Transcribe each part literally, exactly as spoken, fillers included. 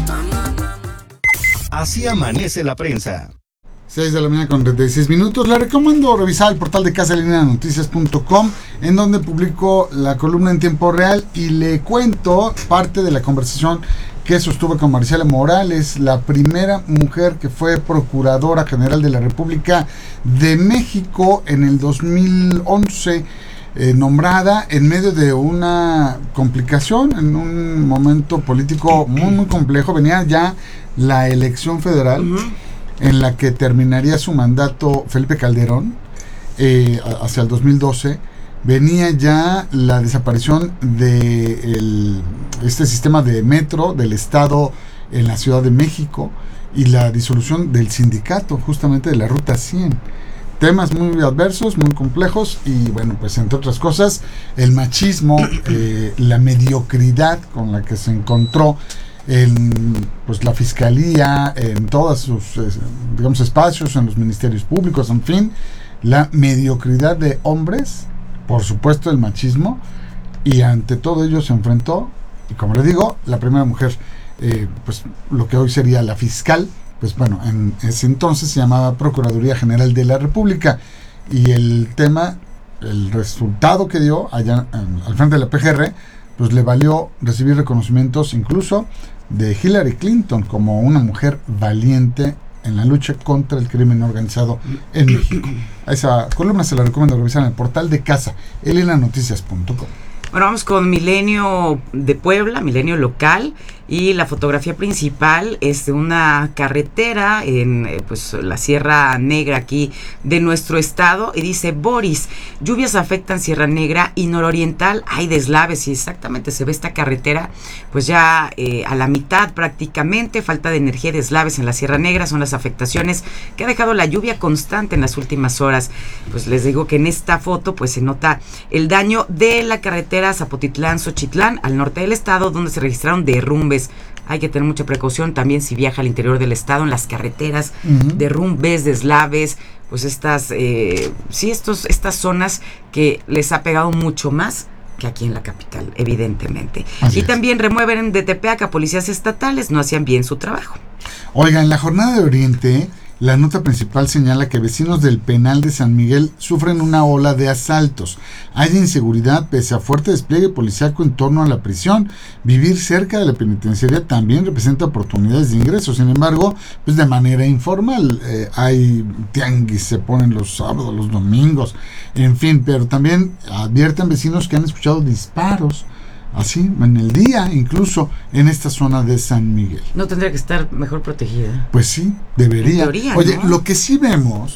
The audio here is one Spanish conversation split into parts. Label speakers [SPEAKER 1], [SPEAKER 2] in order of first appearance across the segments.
[SPEAKER 1] Así amanece la prensa.
[SPEAKER 2] seis de la mañana con treinta y seis minutos. Le recomiendo revisar el portal de casa línea noticias punto com, en donde publico la columna en tiempo real y le cuento parte de la conversación que sostuve con Maricela Morales, la primera mujer que fue Procuradora General de la República de México en el dos mil once, eh, nombrada en medio de una complicación, en un momento político muy muy complejo. Venía ya la elección federal, uh-huh, en la que terminaría su mandato Felipe Calderón, eh, hacia el dos mil doce. Venía ya la desaparición de el, este sistema de metro del Estado en la Ciudad de México y la disolución del sindicato, justamente de la Ruta cien. Temas muy adversos, muy complejos y, bueno, pues entre otras cosas, el machismo, eh, la mediocridad con la que se encontró en pues la fiscalía, en todos sus eh, digamos espacios, en los ministerios públicos, en fin, la mediocridad de hombres, por supuesto el machismo, y ante todo ello se enfrentó, y como le digo, la primera mujer, eh, pues lo que hoy sería la fiscal, pues bueno, en ese entonces se llamaba Procuraduría General de la República, y el tema, el resultado que dio allá en, al frente de la P G R, pues le valió recibir reconocimientos incluso de Hillary Clinton como una mujer valiente en la lucha contra el crimen organizado en México. A esa columna se la recomiendo revisar en el portal de casa, línea noticias punto com.
[SPEAKER 3] Bueno, vamos con Milenio de Puebla, Milenio local, y la fotografía principal es de una carretera en eh, pues la Sierra Negra aquí de nuestro estado, y dice: Boris, lluvias afectan Sierra Negra y nororiental, hay deslaves, y exactamente se ve esta carretera pues ya eh, a la mitad prácticamente. Falta de energía y deslaves en la Sierra Negra son las afectaciones que ha dejado la lluvia constante en las últimas horas. Pues les digo que en esta foto pues se nota el daño de la carretera Zapotitlán-Xochitlán al norte del estado, donde se registraron derrumbes. Hay que tener mucha precaución también si viaja al interior del estado, en las carreteras, uh-huh, derrumbes, deslaves, pues estas, eh, sí, estos, estas zonas que les ha pegado mucho más que aquí en la capital, evidentemente. Así y es. También remueven de Tepeaca policías estatales, no hacían bien su trabajo.
[SPEAKER 2] Oiga, en la jornada de Oriente, la nota principal señala que vecinos del penal de San Miguel sufren una ola de asaltos. Hay inseguridad pese a fuerte despliegue policíaco en torno a la prisión. Vivir cerca de la penitenciaría también representa oportunidades de ingreso. Sin embargo, pues de manera informal, eh, hay tianguis, se ponen los sábados, los domingos, en fin, pero también advierten vecinos que han escuchado disparos así en el día, incluso en esta zona de San Miguel.
[SPEAKER 3] ¿No tendría que estar mejor protegida?
[SPEAKER 2] Pues sí, debería.
[SPEAKER 3] Teoría,
[SPEAKER 2] Oye,
[SPEAKER 3] ¿no?
[SPEAKER 2] Lo que sí vemos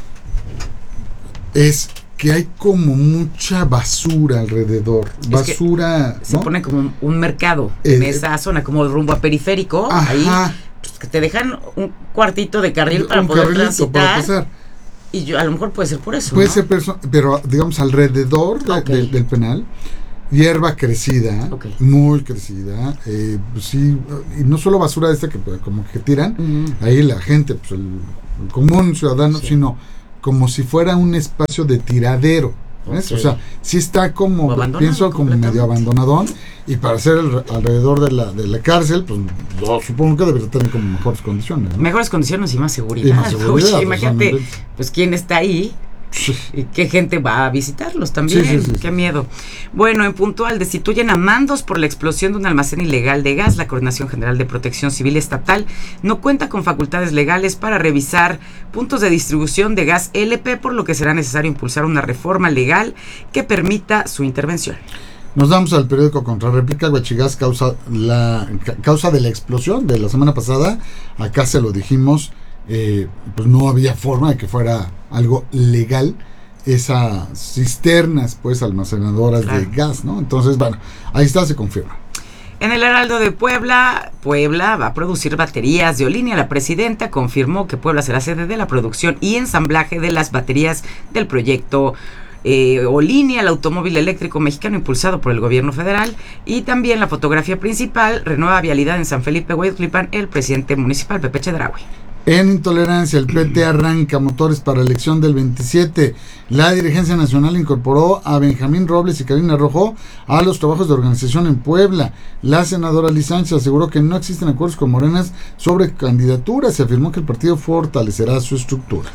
[SPEAKER 2] es que hay como mucha basura alrededor. Es basura,
[SPEAKER 3] se
[SPEAKER 2] ¿no?
[SPEAKER 3] pone como un, un mercado eh, en esa zona, como rumbo a Periférico. Ajá. Ahí pues, que te dejan un cuartito de carril para un poder transitar. Para pasar. Y yo, a lo mejor puede ser por eso,
[SPEAKER 2] Puede
[SPEAKER 3] ¿no?
[SPEAKER 2] ser, perso- pero digamos alrededor de, okay. de, del penal. Hierba crecida, okay. muy crecida, eh, pues sí, y no solo basura esta que como que tiran, uh-huh. ahí la gente, pues el, el común ciudadano, sí. sino como si fuera un espacio de tiradero, ¿ves? Okay. O sea, sí está como, pienso, como medio abandonadón, y para ser el, alrededor de la de la cárcel, pues yo supongo que debería tener como mejores condiciones, ¿no?
[SPEAKER 3] Mejores condiciones y más seguridad.
[SPEAKER 2] Y más seguridad.
[SPEAKER 3] Uy, imagínate, pues quién está ahí. Sí. Y qué gente va a visitarlos también, sí, sí, sí, qué sí. miedo. Bueno, en Puntual, destituyen a mandos por la explosión de un almacén ilegal de gas. La Coordinación General de Protección Civil Estatal no cuenta con facultades legales para revisar puntos de distribución de gas L P, por lo que será necesario impulsar una reforma legal que permita su intervención.
[SPEAKER 2] Nos damos al periódico Contrarréplica. Huachigas, causa, la, causa de la explosión de la semana pasada, acá se lo dijimos, eh, pues no había forma de que fuera algo legal esas cisternas pues almacenadoras claro. de gas, ¿no? Entonces, bueno, ahí está, se confirma.
[SPEAKER 3] En el Heraldo de Puebla, Puebla va a producir baterías de Olinia. La presidenta confirmó que Puebla será sede de la producción y ensamblaje de las baterías del proyecto eh, Olinia, el automóvil eléctrico mexicano impulsado por el gobierno federal. Y también la fotografía principal, renueva vialidad en San Felipe Hueyotlipan, el presidente municipal Pepe Chedraui.
[SPEAKER 2] En intolerancia, el P T arranca motores para elección del veintisiete. La dirigencia nacional incorporó a Benjamín Robles y Karina Rojo a los trabajos de organización en Puebla. La senadora Liz Sánchez aseguró que no existen acuerdos con Morenas sobre candidaturas. Se afirmó que el partido fortalecerá su estructura.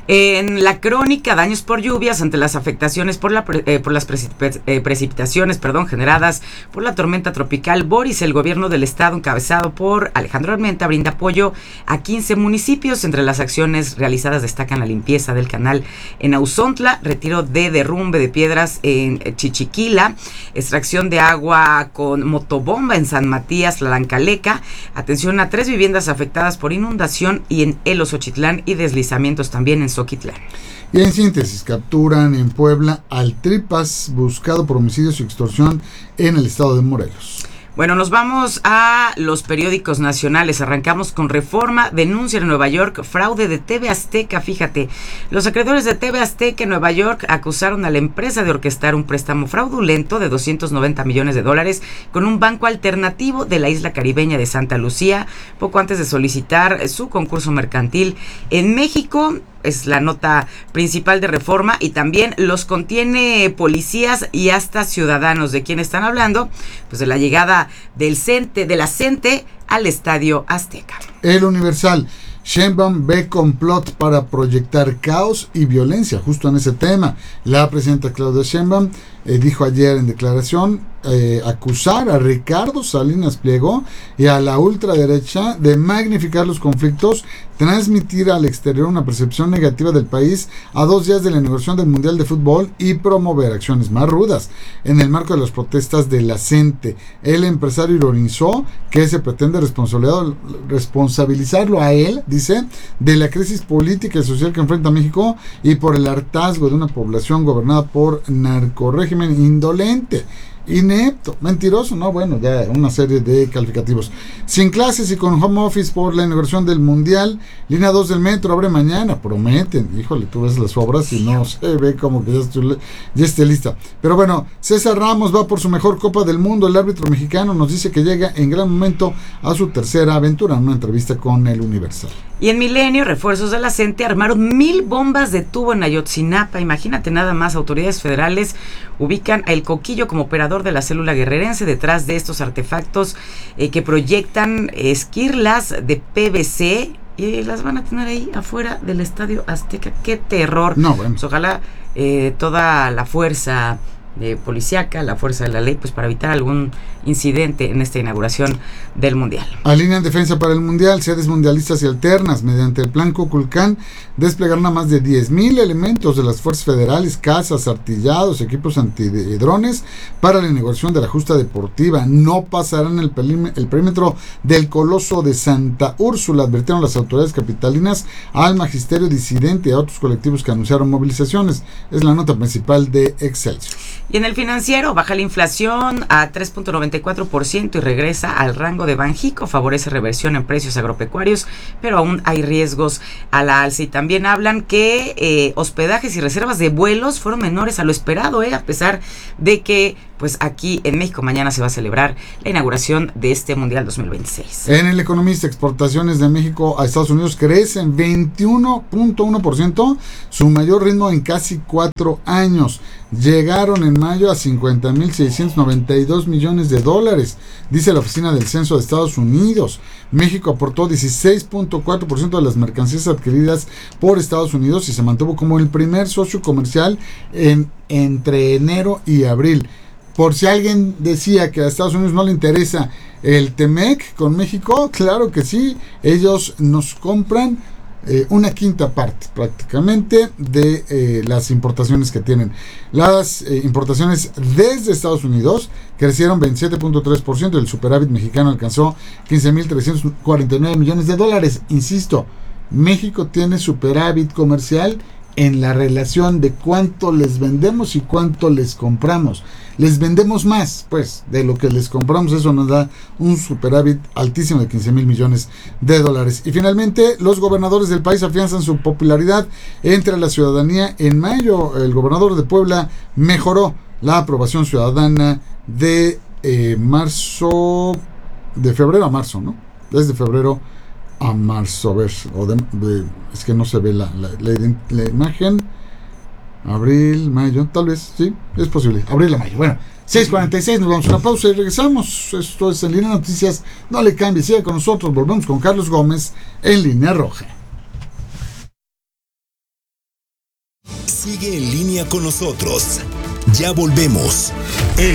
[SPEAKER 3] En la crónica, daños por lluvias ante las afectaciones por, la, eh, por las precip- eh, precipitaciones perdón, generadas por la tormenta tropical Boris. El gobierno del estado, encabezado por Alejandro Armenta, brinda apoyo a quince municipios. Entre las acciones realizadas destacan la limpieza del canal en Auzontla, retiro de derrumbe de piedras en Chichiquila, extracción de agua con motobomba en San Matías, Tlancaleca, atención a tres viviendas afectadas por inundación y en El Osochitlán y deslizamientos también en Soquitlán.
[SPEAKER 2] Y en síntesis, capturan en Puebla al Tripas, buscado por homicidios y extorsión en el estado de Morelos.
[SPEAKER 3] Bueno, nos vamos a los periódicos nacionales. Arrancamos con Reforma. Denuncian en Nueva York fraude de T V Azteca. Fíjate, los acreedores de T V Azteca en Nueva York acusaron a la empresa de orquestar un préstamo fraudulento de doscientos noventa millones de dólares con un banco alternativo de la isla caribeña de Santa Lucía, poco antes de solicitar su concurso mercantil en México. Es la nota principal de Reforma, y también los contiene policías y hasta ciudadanos. ¿De quién están hablando? Pues de la llegada del CENTE, de la CENTE al Estadio Azteca.
[SPEAKER 2] El Universal. Sheinbaum ve complot para proyectar caos y violencia. Justo en ese tema, la presidenta Claudia Sheinbaum eh, dijo ayer en declaración eh, acusar a Ricardo Salinas Pliego y a la ultraderecha de magnificar los conflictos, transmitir al exterior una percepción negativa del país a dos días de la inauguración del Mundial de Fútbol y promover acciones más rudas. En el marco de las protestas de la CENTE, el empresario ironizó que se pretende responsabilizarlo a él, dice, de la crisis política y social que enfrenta México y por el hartazgo de una población gobernada por narcorrégimen indolente, inepto, mentiroso, no, bueno, ya una serie de calificativos. Sin clases y con home office por la inauguración del Mundial, línea dos del metro abre mañana, prometen. Híjole, tú ves las obras y no se ve como que ya, estoy, ya esté lista. Pero bueno, César Ramos va por su mejor Copa del Mundo. El árbitro mexicano nos dice que llega en gran momento a su tercera aventura, en una entrevista con el Universal.
[SPEAKER 3] Y en Milenio, refuerzos de la CENTE armaron mil bombas de tubo en Ayotzinapa. Imagínate nada más, autoridades federales ubican a El Coquillo como operador de la célula guerrerense detrás de estos artefactos eh, que proyectan esquirlas de P V C y las van a tener ahí afuera del Estadio Azteca. ¡Qué terror!
[SPEAKER 2] No, bueno.
[SPEAKER 3] Pues ojalá eh, toda la fuerza de policíaca, la fuerza de la ley, pues para evitar algún incidente en esta inauguración del Mundial.
[SPEAKER 2] Alinean defensa para el Mundial, sedes mundialistas y alternas. Mediante el plan Cuculcán desplegaron a más de diez mil elementos de las fuerzas federales, cazas, artillados, equipos antidrones para la inauguración de la justa deportiva. No pasarán el, perímetro, el perímetro del Coloso de Santa Úrsula, advirtieron las autoridades capitalinas al magisterio disidente y a otros colectivos que anunciaron movilizaciones. Es la nota principal de Excelsior.
[SPEAKER 3] Y en el Financiero, baja la inflación a tres punto noventa y cuatro por ciento y regresa al rango de Banjico, favorece reversión en precios agropecuarios, pero aún hay riesgos a la alza. Y también hablan que eh, hospedajes y reservas de vuelos fueron menores a lo esperado, eh, a pesar de que pues aquí en México mañana se va a celebrar la inauguración de este Mundial dos mil veintiséis.
[SPEAKER 2] En El Economista, exportaciones de México a Estados Unidos crecen veintiuno punto uno por ciento, su mayor ritmo en casi cuatro años. Llegaron en mayo a cincuenta mil seiscientos noventa y dos millones de dólares, dice la Oficina del Censo de Estados Unidos. México aportó dieciséis punto cuatro por ciento de las mercancías adquiridas por Estados Unidos y se mantuvo como el primer socio comercial en, entre enero y abril. Por si alguien decía que a Estados Unidos no le interesa el Temec con México, claro que sí, ellos nos compran eh, una quinta parte prácticamente de eh, las importaciones que tienen. Las eh, importaciones desde Estados Unidos crecieron veintisiete punto tres por ciento, el superávit mexicano alcanzó quince mil trescientos cuarenta y nueve millones de dólares. Insisto, México tiene superávit comercial en la relación de cuánto les vendemos y cuánto les compramos. Les vendemos más, pues, de lo que les compramos. Eso nos da un superávit altísimo de quince mil millones de dólares. Y finalmente, los gobernadores del país afianzan su popularidad entre la ciudadanía. En mayo, el gobernador de Puebla mejoró la aprobación ciudadana de eh, marzo, de febrero a marzo, ¿no? Desde febrero a marzo. A ver, o de, de, es que no se ve la, la, la, la imagen. Abril, mayo, tal vez, sí, es posible. Abril a mayo. Bueno, seis cuarenta y seis, nos vamos a una pausa y regresamos. Esto es En Línea Noticias. No le cambie, siga con nosotros. Volvemos con Carlos Gómez en Línea Roja.
[SPEAKER 4] Sigue en línea con nosotros. Ya volvemos.